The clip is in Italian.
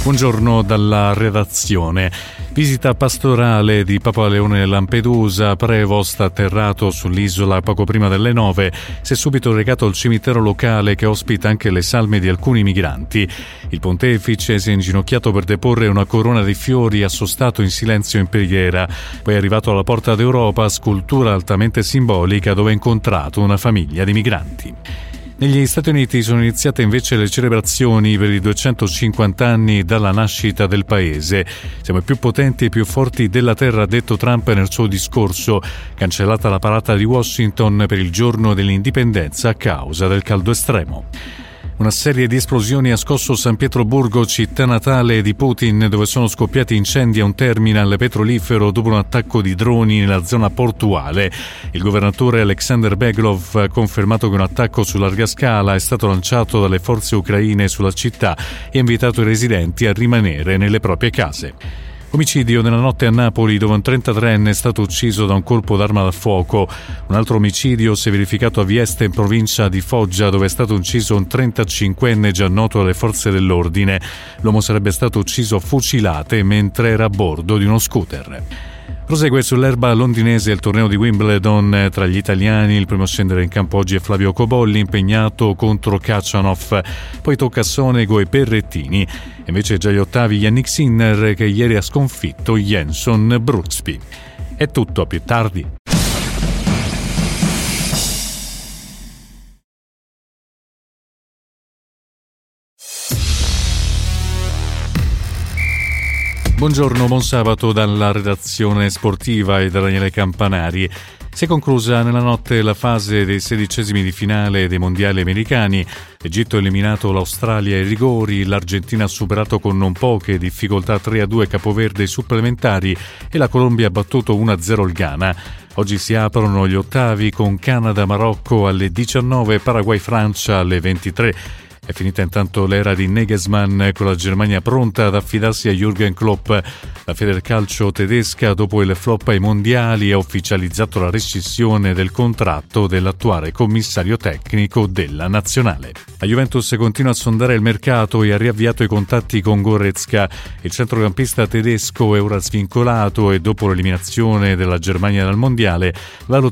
Buongiorno dalla redazione. Visita pastorale di Papa Leone Lampedusa. Prevost, atterrato sull'isola poco prima delle 9, si è subito recato al cimitero locale che ospita anche le salme di alcuni migranti. Il pontefice si è inginocchiato per deporre una corona di fiori assostato in silenzio in preghiera. Poi è arrivato alla Porta d'Europa, scultura altamente simbolica, dove ha incontrato una famiglia di migranti. Negli Stati Uniti sono iniziate invece le celebrazioni per i 250 anni dalla nascita del paese. Siamo i più potenti e più forti della terra, ha detto Trump nel suo discorso. Cancellata la parata di Washington per il giorno dell'indipendenza a causa del caldo estremo. Una serie di esplosioni ha scosso San Pietroburgo, città natale di Putin, dove sono scoppiati incendi a un terminal petrolifero dopo un attacco di droni nella zona portuale. Il governatore Alexander Beglov ha confermato che un attacco su larga scala è stato lanciato dalle forze ucraine sulla città e ha invitato i residenti a rimanere nelle proprie case. Omicidio nella notte a Napoli, dove un 33enne è stato ucciso da un colpo d'arma da fuoco. Un altro omicidio si è verificato a Vieste, in provincia di Foggia, dove è stato ucciso un 35enne già noto alle forze dell'ordine. L'uomo sarebbe stato ucciso a fucilate mentre era a bordo di uno scooter. Prosegue sull'erba londinese il torneo di Wimbledon. Tra gli italiani il primo a scendere in campo oggi è Flavio Cobolli, impegnato contro Khachanov. Poi tocca a Sonego e Berrettini. Invece già agli ottavi Yannick Sinner, che ieri ha sconfitto Jenson Brooksby. È tutto, a più tardi. Buongiorno, buon sabato dalla redazione sportiva e da Daniele Campanari. Si è conclusa nella notte la fase dei 16esimi di finale dei mondiali americani. L'Egitto ha eliminato l'Australia ai rigori, l'Argentina ha superato con non poche difficoltà 3-2 Capoverde ai supplementari e la Colombia ha battuto 1-0 il Ghana. Oggi si aprono gli ottavi con Canada-Marocco alle 19, Paraguay-Francia alle 23. È finita intanto l'era di Nagelsmann, con la Germania pronta ad affidarsi a Jürgen Klopp. La Federcalcio tedesca, dopo il flop ai mondiali, ha ufficializzato la rescissione del contratto dell'attuale commissario tecnico della nazionale. La Juventus continua a sondare il mercato e ha riavviato i contatti con Goretzka. Il centrocampista tedesco è ora svincolato e dopo l'eliminazione della Germania dal mondiale valuta